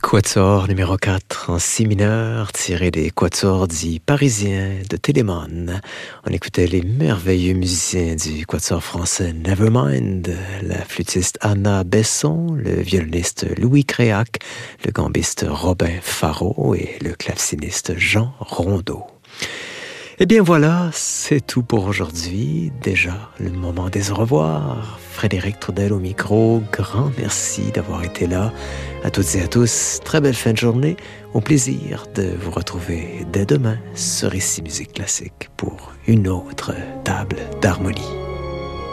Quatuor numéro 4 en si mineur, tiré des quatuors dits parisiens de Télémon. On écoutait les merveilleux musiciens du quatuor français Nevermind, la flûtiste Anna Besson, le violoniste Louis Créac, le gambiste Robin Faro et le claveciniste Jean Rondeau. Eh bien voilà, c'est tout pour aujourd'hui. Déjà, le moment des au revoir. Frédéric Trudel au micro, grand merci d'avoir été là. À toutes et à tous, très belle fin de journée. Au plaisir de vous retrouver dès demain sur Ici Musique Classique pour une autre table d'harmonie.